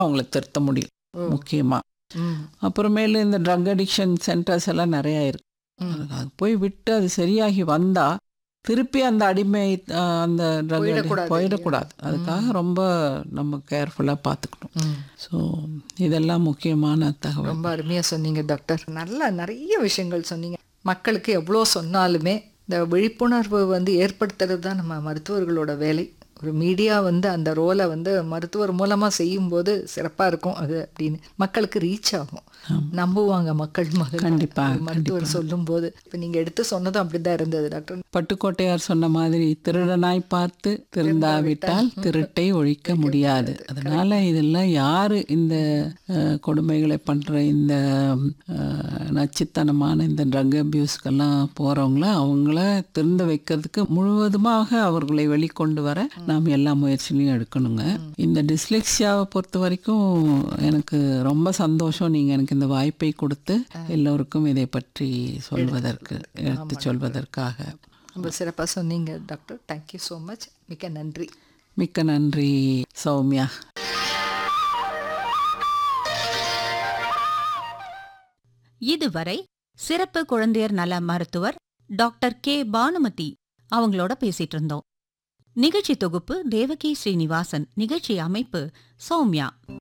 அவங்கள திருத்த முடியும் ஓ. முக்கியமாக. ம். அப்புறமேலு இந்த ட்ரக் அடிக்ஷன் சென்டர்ஸ் எல்லாம் நிறையா இருக்கு. ம். அது போய் விட்டு அது சரியாகி வந்தால் திருப்பி அந்த அடிமை அந்த ட்ரக் போயிடக்கூடாது போயிடக்கூடாது. இல்லையா? அதுக்காக ரொம்ப நம்ம கேர்ஃபுல்லாக பார்த்துக்கணும். ம். ஸோ இதெல்லாம் முக்கியமான தகவல். ரொம்ப அருமையாக சொன்னீங்க டாக்டர். நல்லா நிறைய விஷயங்கள் சொன்னீங்க. மக்களுக்கு எவ்வளோ சொன்னாலுமே இந்த விழிப்புணர்வு ஏற்படுத்துறது தான் நம்ம மருத்துவர்களோட வேலை. ஒரு மீடியா அந்த ரோலை மருத்துவர் மூலமாக செய்யும்போது சிறப்பாக இருக்கும் அது அப்படின்னு மக்களுக்கு ரீச் ஆகும். நம்புவாங்க மக்கள் முதல்ல. கண்டிப்பாக, ஒரு மருத்துவர் சொல்லும்போது இப்போ நீங்கள் எடுத்து சொன்னதும் அப்படி தான் இருந்தது டாக்டர். பட்டுக்கோட்டையார் சொன்ன மாதிரி திருடனாய் பார்த்து திருந்தாவிட்டால் திருட்டை ஒழிக்க முடியாது. அதனால இதெல்லாம் யாரு இந்த கொடுமைகளை பண்ற இந்த நச்சுத்தனமான இந்த ட்ரக் அபியூஸ்க்கெல்லாம் போறவங்கள அவங்கள திருந்த வைக்கிறதுக்கு முழுவதுமாக அவர்களை வெளிக்கொண்டு வர நாம் எல்லா முயற்சியிலையும் எடுக்கணுங்க. இந்த டிஸ்லெக்சியாவை பொறுத்த வரைக்கும் எனக்கு ரொம்ப சந்தோஷம் நீங்கள் எனக்கு இந்த வாய்ப்பை கொடுத்து எல்லோருக்கும் இதை பற்றி சொல்வதற்கு எடுத்து சொல்வதற்காக. ரொம்ப சிறப்பாக சொன்னீங்க டாக்டர். Thank you so much. மிக்க நன்றி. மிக்க நன்றி சௌமியா. இதுவரை சிறப்பு குழந்தையர் நல மருத்துவர் டாக்டர் கே பானுமதி அவங்களோட பேசிட்டு இருந்தோம். நிகழ்ச்சி தொகுப்பு தேவகி ஸ்ரீனிவாசன். நிகழ்ச்சி அமைப்பு சௌமியா.